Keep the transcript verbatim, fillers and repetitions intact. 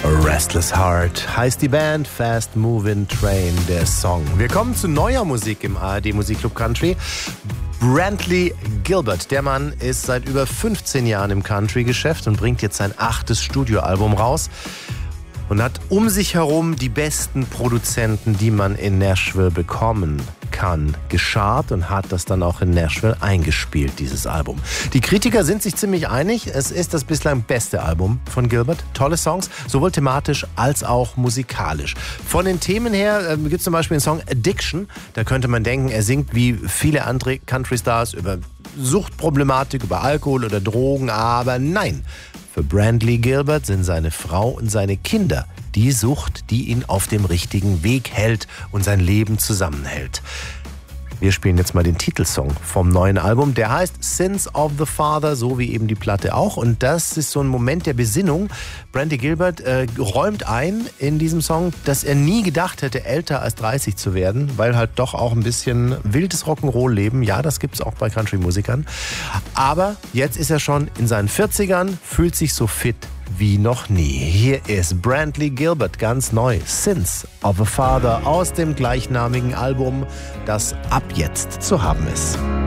Restless Heart heißt die Band, Fast Moving Train der Song. Wir kommen zu neuer Musik im A R D Musikclub Country. Brantley Gilbert, der Mann ist seit über fünfzehn Jahren im Country-Geschäft und bringt jetzt sein achtes Studioalbum raus und hat um sich herum die besten Produzenten, die man in Nashville bekommen kann, geschart und hat das dann auch in Nashville eingespielt, dieses Album. Die Kritiker sind sich ziemlich einig, es ist das bislang beste Album von Gilbert. Tolle Songs, sowohl thematisch als auch musikalisch. Von den Themen her äh, gibt es zum Beispiel den Song Addiction. Da könnte man denken, er singt wie viele andere Country-Stars über Suchtproblematik, über Alkohol oder Drogen, aber nein. Für Brantley Gilbert sind seine Frau und seine Kinder die Sucht, die ihn auf dem richtigen Weg hält und sein Leben zusammenhält. Wir spielen jetzt mal den Titelsong vom neuen Album. Der heißt Sins of the Father, so wie eben die Platte auch. Und das ist so ein Moment der Besinnung. Brantley Gilbert äh, räumt ein in diesem Song, dass er nie gedacht hätte, älter als dreißig zu werden, weil halt doch auch ein bisschen wildes Rock'n'Roll-Leben. Ja, das gibt's auch bei Country-Musikern. Aber jetzt ist er schon in seinen vierzigern, fühlt sich so fit wie noch nie. Hier ist Brantley Gilbert, ganz neu, Sins of a Father aus dem gleichnamigen Album, das ab jetzt zu haben ist.